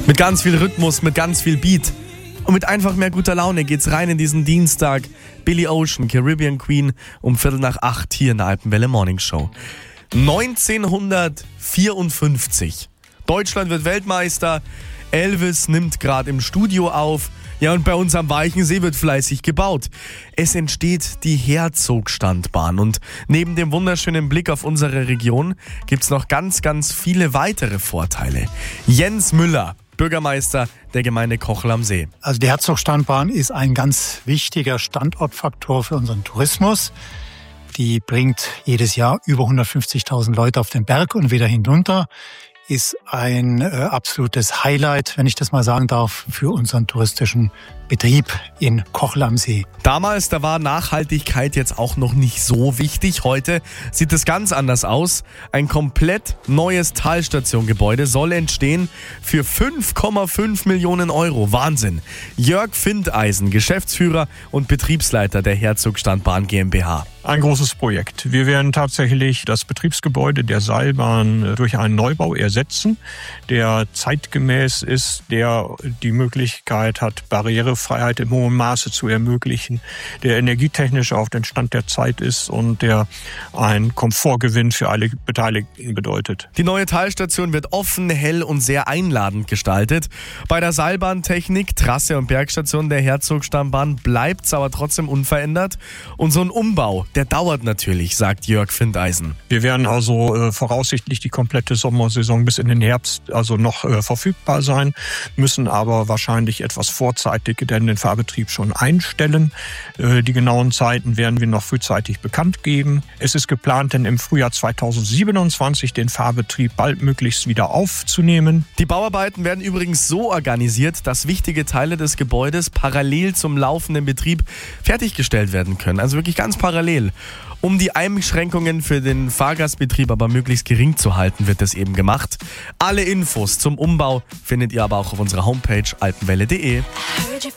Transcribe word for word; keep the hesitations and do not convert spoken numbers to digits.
Mit ganz viel Rhythmus, mit ganz viel Beat und mit einfach mehr guter Laune geht's rein in diesen Dienstag. Billy Ocean, Caribbean Queen, um Viertel nach acht hier in der Alpenwelle Morning Show. neunzehnhundertvierundfünfzig. Deutschland wird Weltmeister. Elvis nimmt gerade im Studio auf. Ja, und bei uns am Weichensee wird fleißig gebaut. Es entsteht die Herzogstandbahn und neben dem wunderschönen Blick auf unsere Region gibt's noch ganz, ganz viele weitere Vorteile. Jens Müller, Bürgermeister der Gemeinde Kochel am See. Also die Herzogstandbahn ist ein ganz wichtiger Standortfaktor für unseren Tourismus. Die bringt jedes Jahr über hundertfünfzigtausend Leute auf den Berg und wieder hinunter. Ist ein äh, absolutes Highlight, wenn ich das mal sagen darf, für unseren touristischen Betrieb in Kochel am See. Damals, da war Nachhaltigkeit jetzt auch noch nicht so wichtig. Heute sieht es ganz anders aus. Ein komplett neues Talstationgebäude soll entstehen für fünf Komma fünf Millionen Euro. Wahnsinn. Jörg Findeisen, Geschäftsführer und Betriebsleiter der Herzogstandbahn GmbH. Ein großes Projekt. Wir werden tatsächlich das Betriebsgebäude der Seilbahn durch einen Neubau ersetzen, der zeitgemäß ist, der die Möglichkeit hat, Barrierefreiheit im hohen Maße zu ermöglichen, der energietechnisch auf den Stand der Zeit ist und der einen Komfortgewinn für alle Beteiligten bedeutet. Die neue Talstation wird offen, hell und sehr einladend gestaltet. Bei der Seilbahntechnik, Trasse und Bergstation der Herzogstandbahn bleibt es aber trotzdem unverändert. Und so ein Umbau, der dauert natürlich, sagt Jörg Findeisen. Wir werden also äh, voraussichtlich die komplette Sommersaison bis in den Herbst also noch äh, verfügbar sein, müssen aber wahrscheinlich etwas vorzeitig denn den Fahrbetrieb schon einstellen. Äh, die genauen Zeiten werden wir noch frühzeitig bekannt geben. Es ist geplant, denn im Frühjahr zweitausendsiebenundzwanzig den Fahrbetrieb baldmöglichst wieder aufzunehmen. Die Bauarbeiten werden übrigens so organisiert, dass wichtige Teile des Gebäudes parallel zum laufenden Betrieb fertiggestellt werden können. Also wirklich ganz parallel. Um die Einschränkungen für den Fahrgastbetrieb aber möglichst gering zu halten, wird das eben gemacht. Alle Infos zum Umbau findet ihr aber auch auf unserer Homepage alpenwelle punkt de.